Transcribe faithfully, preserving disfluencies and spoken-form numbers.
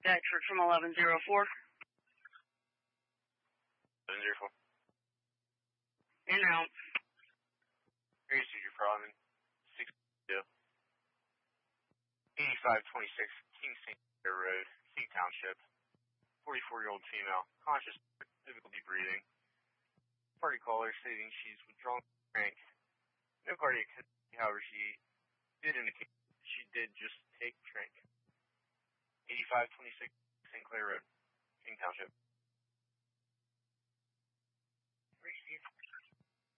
Bedford from eleven zero four. eleven zero four. In and out. Here's your problem. six two. eighty-five twenty-six King Saint Road, King Township. forty-four-year-old female, conscious, difficulty breathing. Party caller stating she's withdrawn from rank. No cardiac history, however, she did indicate she did just take trank. eighty-five twenty-six Saint Clair Road, King Township.